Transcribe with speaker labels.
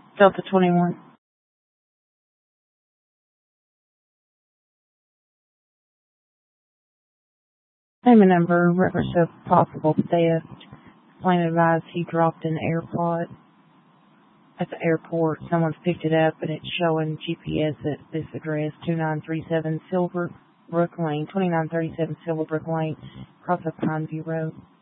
Speaker 1: Delta 21. Name and number, reference of possible theft. Plane advised he dropped an AirPod at the airport. Someone's picked it up and it's showing GPS at this address, 2937 Silverbrook Lane, 2937 Silverbrook Lane, across of Pineview Road.